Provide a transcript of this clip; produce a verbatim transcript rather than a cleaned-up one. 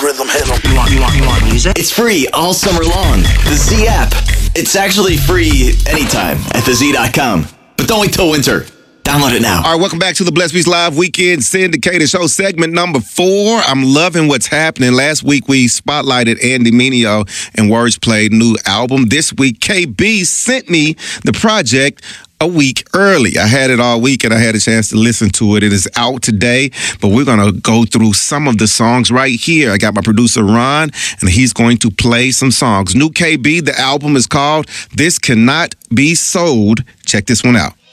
rhythm, hit 'em. You want, you want, you want music? It's free all summer long. The Z app. It's actually free anytime at the Z dot com. But don't wait till winter. Download it now. All right, welcome back to the Blessed Beats Live Weekend Syndicated Show, segment number four. I'm loving what's happening. Last week, we spotlighted Andy Mineo and Wordsplay's new album. This week, K B sent me the project a week early. I had it all week, and I had a chance to listen to it. It is out today, but we're going to go through some of the songs right here. I got my producer, Ron, and he's going to play some songs. New K B, the album is called This Cannot Be Sold. Check this one out.